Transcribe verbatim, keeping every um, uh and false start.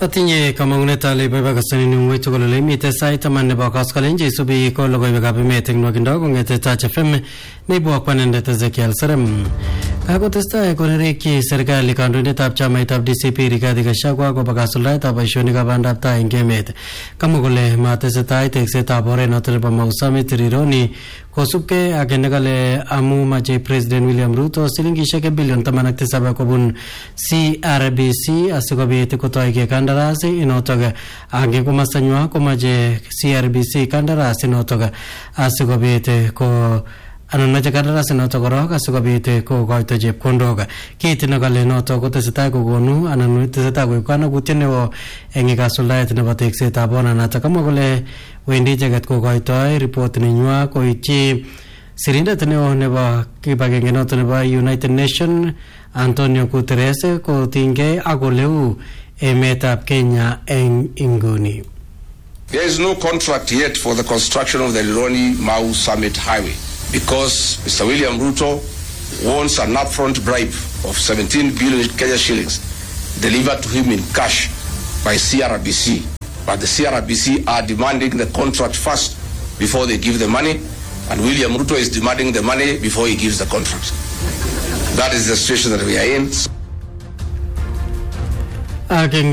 Atinye kamang'unet ale boibokosoni wetu kolole mite sait taman nebo koskolenji isubi ko logoiwekab emet eng nwokindo kong'ete Touch F M neibu akwanendet Ezekiel Serem. Kakotestai konerekyi serikali kandoindetab chamaitab D C P Rigathi Gachagua akobo kasuldaetab boisionikab bandab tai eng emet. Kamwa kole matesetai teksetab oret noto nebo Mau Summit Rironi kosubkei ak nekale amu mache President William Ruto silingishek bilion taman ak tisab kobun C R B C asikobit kotoige kandaras inotok ak komastanywa komache C R B C kandaras inotok asikobit ko anan mache kandaras inotok korok asikobit kokoito chepkondok. Kit nekale notok kotesetai kokonu anan tesetai koib kanakutiet neo eng kasuldaet nebo teksetab oranatak. Kamwa kole wendi icheket kokoitoi report nenywa koityi sirindet neo nebo kibagenge noto nebo United Nations Antonio Guterres kotinygei ak oleu emetab Kenya eng inguni. There is no contract yet for the construction of the Rironi Mau Summit Highway because Mister William Ruto wants an upfront bribe of seventeen billion Kenya shillings delivered to him in cash by C R B C. But the C R B C are demanding the contract first before they give the money, and William Ruto is demanding the money before he gives the contract. That is the situation that we are in.